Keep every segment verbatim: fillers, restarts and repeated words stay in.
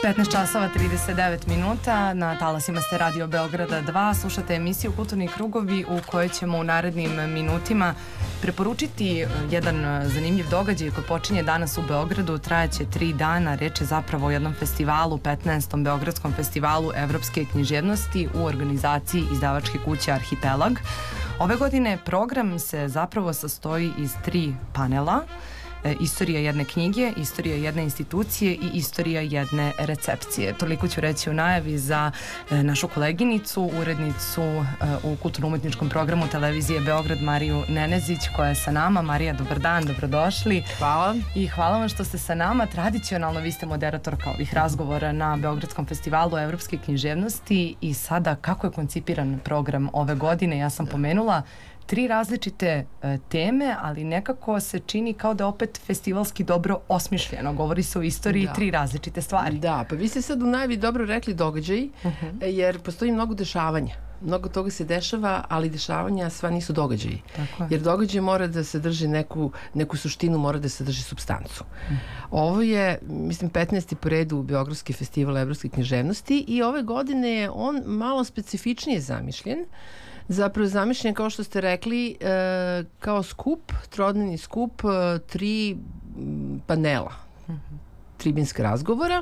petnaest časova trideset devet minuta, na talasima ste Radio Beograda dva, slušate emisiju Kulturni krugovi u kojoj ćemo u narednim minutima preporučiti jedan zanimljiv događaj koji počinje danas u Beogradu, trajaće tri dana, reč je zapravo o jednom festivalu, petnaestom Beogradskom festivalu evropske književnosti u organizaciji izdavačke kuće Arhipelag. Ove godine program se zapravo sastoji iz tri panela. Istorija jedne knjige, istorija jedne institucije i istorija jedne recepcije. Toliko ću reći u najavi za našu koleginicu, urednicu u kulturno-umetničkom programu televizije Beograd, Mariju Nenezić, koja je sa nama. Marija, dobar dan, dobrodošli. Hvala. I hvala vam što ste sa nama. Tradicionalno vi ste moderatorka ovih razgovora na Beogradskom festivalu evropske književnosti i sada kako je koncipiran program ove godine? Ja sam pomenula tri različite e, teme, ali nekako se čini kao da opet festivalski dobro osmišljeno. Govori se o istoriji da. tri različite stvari. Da, pa vi ste sad u najavi dobro rekli događaji, uh-huh. jer postoji mnogo dešavanja. Mnogo toga se dešava, ali dešavanja sva nisu događaji. Tako. Jer događaj mora da sadrži neku, neku suštinu, mora da sadrži supstancu. Uh-huh. Ovo je, mislim, petnaesti po redu Beogradski festival evropske književnosti i ove godine je on malo specifičnije zamišljen. Zapravo zamišljen, kao što ste rekli, e, kao skup, trodnevni skup e, tri panela, mm-hmm. tribinska razgovora.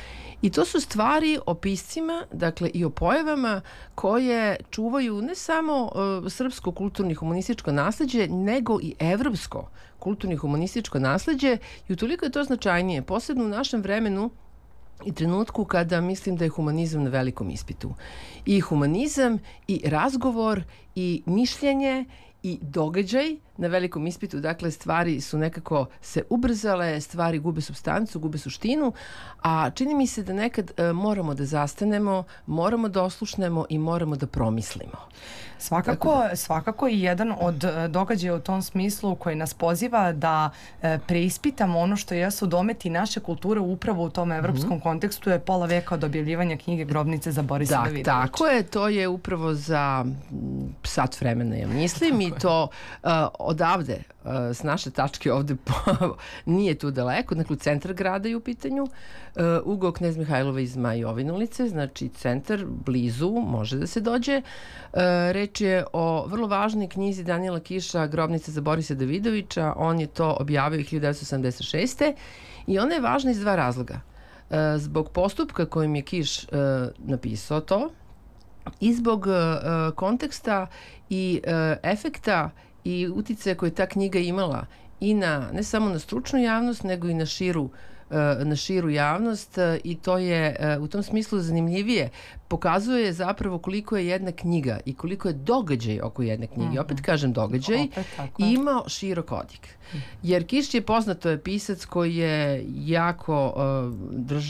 I to su stvari o piscima, dakle i o pojavama koje čuvaju ne samo e, srpsko kulturno i humanističko nasleđe, nego i evropsko kulturno i humanističko nasleđe. I utoliko je to značajnije, posebno u našem vremenu i trenutku kada mislim da je humanizam na velikom ispitu. I humanizam, i razgovor, i mišljenje, i događaj na velikom ispitu. Dakle, stvari su nekako se ubrzale, stvari gube supstancu, gube suštinu, a čini mi se da nekad e, moramo da zastanemo, moramo da oslušnemo i moramo da promislimo. Svakako, da, svakako i jedan od događaja u tom smislu koji nas poziva da e, preispitamo ono što jesu dometi naše kulture upravo u tom evropskom mm-hmm. kontekstu je pola veka od objavljivanja knjige Grobnice za Borisa da, Davidovića. Tako je, to je upravo za sat vremena, ja mislim, i to uh, odavde, uh, s naše tačke ovde po, nije tu daleko, dakle centar grada je u pitanju, uh, ugao Knez Mihajlova iz Majovin ulice, znači centar, blizu, može da se dođe. Uh, reč je o vrlo važnoj knjizi Danijela Kiša, Grobnica za Borisa Davidovića, on je to objavio hiljadu devetsto osamdeset šeste. i ona je važna iz dva razloga. Uh, zbog postupka kojim je Kiš uh, napisao to, i zbog uh, konteksta i uh, efekta i uticaja koje ta knjiga imala i na, ne samo na stručnu javnost, nego i na širu, uh, na širu javnost uh, i to je uh, u tom smislu zanimljivije. Pokazuje zapravo koliko je jedna knjiga i koliko je događaj oko jedne knjige. Mm-hmm. Opet kažem događaj, Opet, imao širok odjek. Mm-hmm. Jer Kiš je poznato je pisac koji je jako uh, drž,